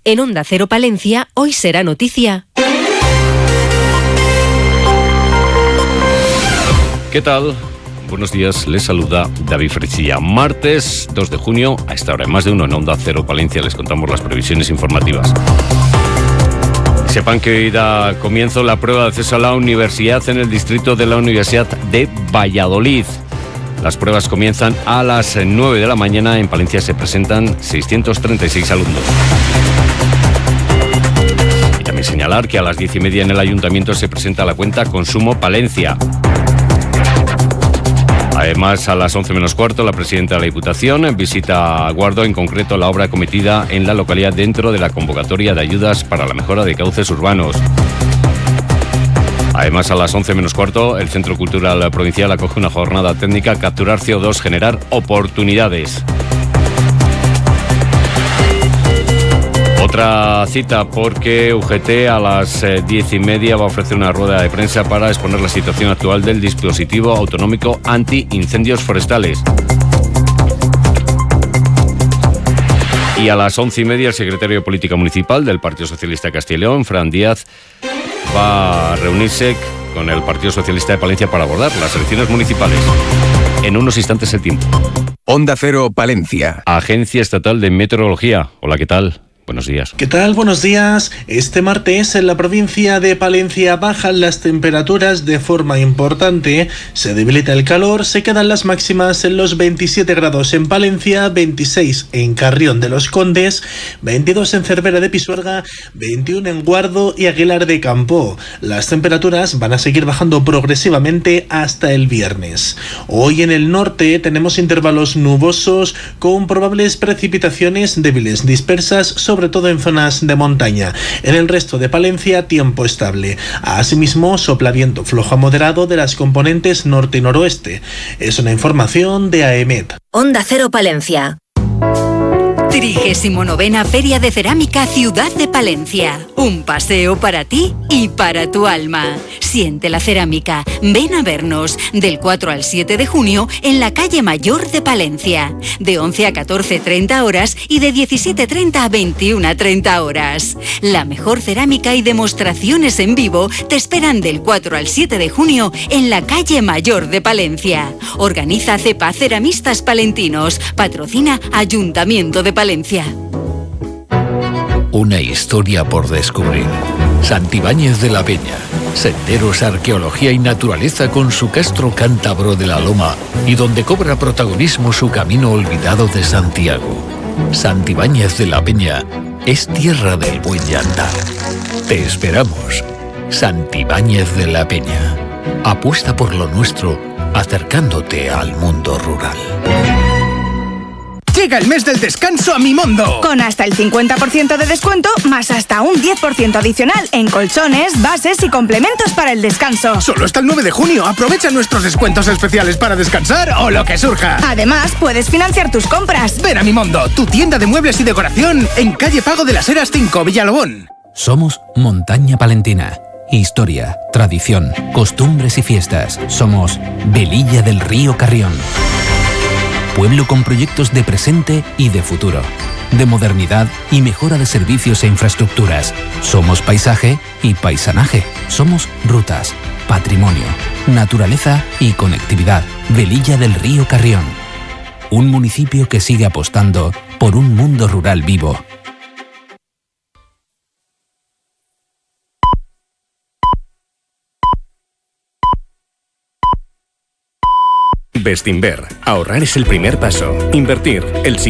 En Onda Cero Palencia, hoy será noticia. ¿Qué tal? Buenos días, les saluda David Frechilla. Martes 2 de junio, a esta hora en Más de Uno en Onda Cero Palencia les contamos las previsiones informativas. Sepan que hoy da comienzo la prueba de acceso a la universidad en el distrito de la Universidad de Valladolid. Las pruebas comienzan a las 9 de la mañana. En Palencia se presentan 636 alumnos. Y también señalar que a las 10:30 en el Ayuntamiento se presenta la cuenta Consumo Palencia. Además, a las 11 menos cuarto, la presidenta de la Diputación visita a Guardo, en concreto la obra cometida en la localidad dentro de la convocatoria de ayudas para la mejora de cauces urbanos. Además, a las 11 menos cuarto, el Centro Cultural Provincial acoge una jornada técnica Capturar CO2, generar oportunidades. Otra cita porque UGT a las 10:30 va a ofrecer una rueda de prensa para exponer la situación actual del dispositivo autonómico anti-incendios forestales. Y a las 11:30 el secretario de Política Municipal del Partido Socialista de Castilla y León, Fran Díaz, va a reunirse con el Partido Socialista de Palencia para abordar las elecciones municipales. En unos instantes el tiempo. Onda Cero Palencia. Agencia Estatal de Meteorología. Hola, ¿qué tal? Buenos días. ¿Qué tal? Buenos días. Este martes en la provincia de Palencia bajan las temperaturas de forma importante, se debilita el calor, se quedan las máximas en los 27 grados en Palencia, 26 en Carrión de los Condes, 22 en Cervera de Pisuerga, 21 en Guardo y Aguilar de Campo. Las temperaturas van a seguir bajando progresivamente hasta el viernes. Hoy en el norte tenemos intervalos nubosos con probables precipitaciones débiles dispersas, sobre todo en zonas de montaña. En el resto de Palencia, tiempo estable. Asimismo, sopla viento flojo a moderado de las componentes norte y noroeste. Es una información de AEMET. Onda Cero Palencia. 39ª Feria de Cerámica Ciudad de Palencia. Un paseo para ti y para tu alma. Siente la cerámica. Ven a vernos del 4 al 7 de junio en la calle Mayor de Palencia. De 11 a 14:30 horas y de 17:30 a 21:30 horas. La mejor cerámica y demostraciones en vivo te esperan del 4 al 7 de junio en la calle Mayor de Palencia. Organiza CEPA Ceramistas Palentinos. Patrocina Ayuntamiento de Palencia. Una historia por descubrir. Santibáñez de la Peña. Senderos, arqueología y naturaleza con su castro cántabro de la Loma y donde cobra protagonismo su camino olvidado de Santiago. Santibáñez de la Peña es tierra del buen andar. Te esperamos. Santibáñez de la Peña. Apuesta por lo nuestro, acercándote al mundo rural. Llega el mes del descanso a Mimondo. Con hasta el 50% de descuento, más hasta un 10% adicional en colchones, bases y complementos para el descanso. Solo hasta el 9 de junio. Aprovecha nuestros descuentos especiales para descansar o lo que surja. Además, puedes financiar tus compras. Ven a Mimondo, tu tienda de muebles y decoración en calle Pago de las Heras 5, Villalobón. Somos Montaña Palentina. Historia, tradición, costumbres y fiestas. Somos Velilla del Río Carrión. Pueblo con proyectos de presente y de futuro, de modernidad y mejora de servicios e infraestructuras. Somos paisaje y paisanaje. Somos rutas, patrimonio, naturaleza y conectividad. Velilla del Río Carrión. Un municipio que sigue apostando por un mundo rural vivo. Bestinver. Ahorrar es el primer paso. Invertir, el siguiente.